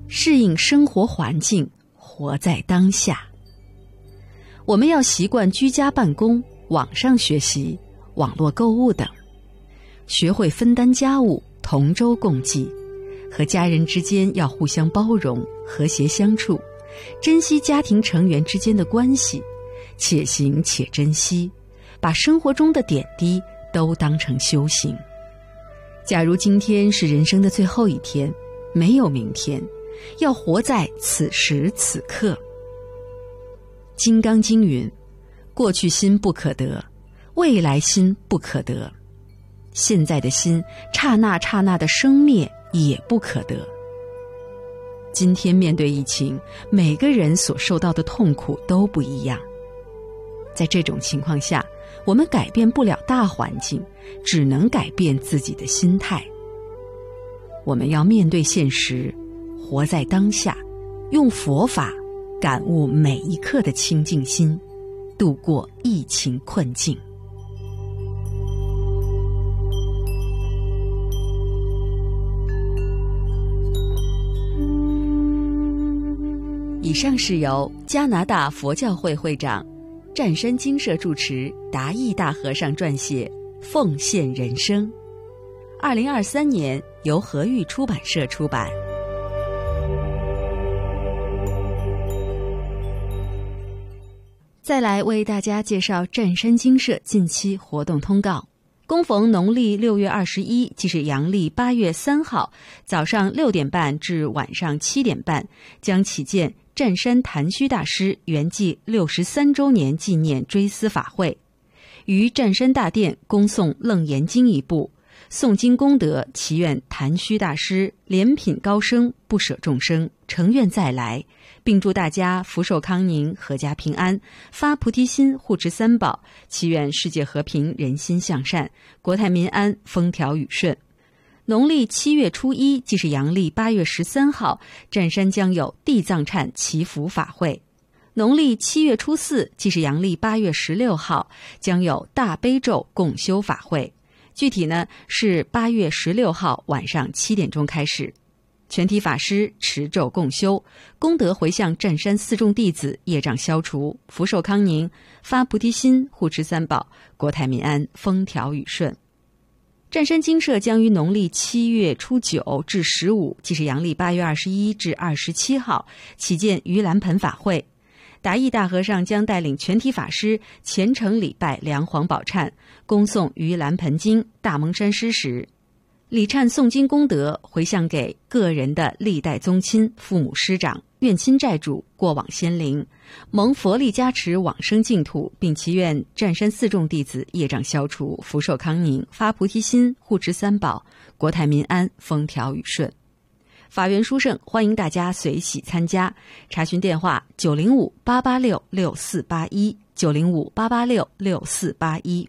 适应生活环境，活在当下。我们要习惯居家办公、网上学习、网络购物等，学会分担家务，同舟共济，和家人之间要互相包容，和谐相处，珍惜家庭成员之间的关系，且行且珍惜，把生活中的点滴都当成修行。假如今天是人生的最后一天，没有明天，要活在此时此刻。金刚经云：过去心不可得，未来心不可得，现在的心刹那刹那的生灭也不可得。今天面对疫情，每个人所受到的痛苦都不一样。在这种情况下，我们改变不了大环境，只能改变自己的心态。我们要面对现实，活在当下，用佛法感悟每一刻的清净心，度过疫情困境。以上是由加拿大佛教会会长湛山精舍住持达义大和尚撰写《奉献人生》，2023年由和玉出版社出版。再来为大家介绍湛山精舍近期活动通告。恭逢农历6月21，即是阳历8月3号，早上6点半至晚上7点半，将启建湛山谭虚大师圆寂63周年纪念追思法会，于湛山大殿恭诵楞严经一部，诵经功德，祈愿谭虚大师莲品高升，不舍众生，成愿再来，并祝大家福寿康宁，阖家平安，发菩提心，护持三宝，祈愿世界和平，人心向善，国泰民安，风调雨顺。农历7月初1，即是阳历8月13号，湛山将有地藏忏祈福法会。农历7月初4，即是阳历8月16号，将有大悲咒共修法会。具体呢是8月16号晚上7点钟开始，全体法师持咒共修，功德回向湛山四众弟子，业障消除，福寿康宁，发菩提心，护持三宝，国泰民安，风调雨顺。湛山精舍将于农历7月初9至15，即是阳历8月21至27号，启建盂兰盆法会。达义大和尚将带领全体法师虔诚礼拜梁皇宝忏，恭诵盂兰盆经、大蒙山施食。礼忏诵经功德回向给个人的历代宗亲、父母师长、愿亲债主、过往先灵，蒙佛力加持往生净土，并祈愿湛山四众弟子业障消除，福寿康宁，发菩提心，护持三宝，国泰民安，风调雨顺。法缘殊胜，欢迎大家随喜参加。查询电话：905-886-6481，905-886-6481。